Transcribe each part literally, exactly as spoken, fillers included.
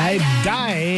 I Die.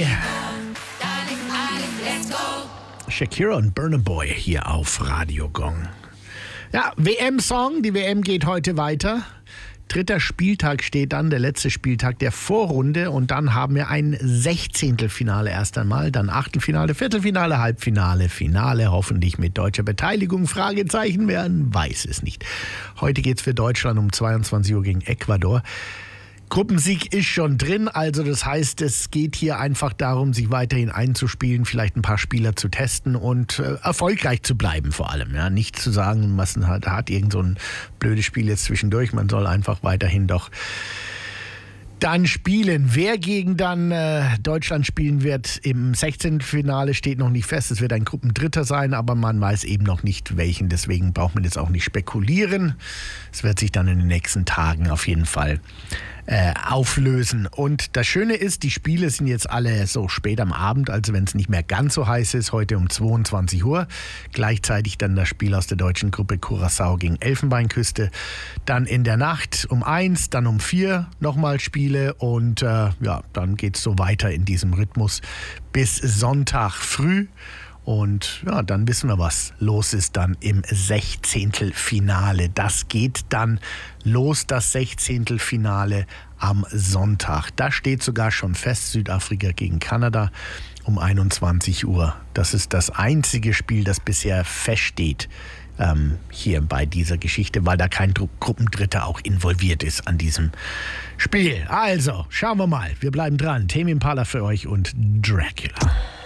Shakira und Burna Boy hier auf Radio Gong. Ja, W M-Song. Die W M geht heute weiter. Dritter Spieltag steht an, der letzte Spieltag der Vorrunde. Und dann haben wir ein Sechzehntelfinale erst einmal, dann Achtelfinale, Viertelfinale, Halbfinale, Finale, hoffentlich mit deutscher Beteiligung. Fragezeichen, wer weiß es nicht. Heute geht's für Deutschland um zweiundzwanzig Uhr gegen Ecuador. Gruppensieg ist schon drin, also das heißt, es geht hier einfach darum, sich weiterhin einzuspielen, vielleicht ein paar Spieler zu testen und äh, erfolgreich zu bleiben vor allem. Ja, nicht zu sagen, man hat, hat irgend so ein blödes Spiel jetzt zwischendurch, man soll einfach weiterhin doch dann spielen. Wer gegen dann äh, Deutschland spielen wird im Sechzehntelfinale steht noch nicht fest. Es wird ein Gruppendritter sein, aber man weiß eben noch nicht welchen. Deswegen braucht man jetzt auch nicht spekulieren. Es wird sich dann in den nächsten Tagen auf jeden Fall äh, auflösen. Und das Schöne ist, die Spiele sind jetzt alle so spät am Abend, also wenn es nicht mehr ganz so heiß ist, heute um zweiundzwanzig Uhr. Gleichzeitig dann das Spiel aus der deutschen Gruppe Curaçao gegen Elfenbeinküste. Dann in der Nacht um eins, dann um vier nochmal Spiel. Und äh, ja, dann geht es so weiter in diesem Rhythmus bis Sonntag früh. Und ja, dann wissen wir, was los ist dann im Sechzehntelfinale. Das geht dann los, das Sechzehntelfinale am Sonntag. Da steht sogar schon fest, Südafrika gegen Kanada um einundzwanzig Uhr. Das ist das einzige Spiel, das bisher feststeht. Ähm, hier bei dieser Geschichte, weil da kein Dru- Gruppendritter auch involviert ist an diesem Spiel. Also, schauen wir mal. Wir bleiben dran. Tame Impala für euch und Dracula.